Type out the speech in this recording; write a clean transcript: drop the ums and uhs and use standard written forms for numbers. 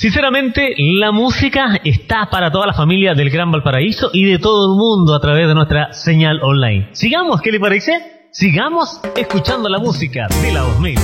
Sinceramente, la música está para toda la familia del Gran Valparaíso y de todo el mundo a través de nuestra señal online. Sigamos, ¿qué le parece? Sigamos escuchando la música de la 2000.